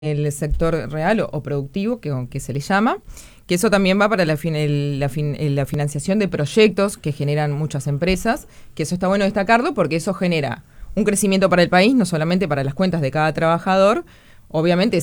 el sector real o productivo, que se le llama, que eso también va para la financiación de proyectos que generan muchas empresas, que eso está bueno destacarlo porque eso genera un crecimiento para el país, no solamente para las cuentas de cada trabajador, obviamente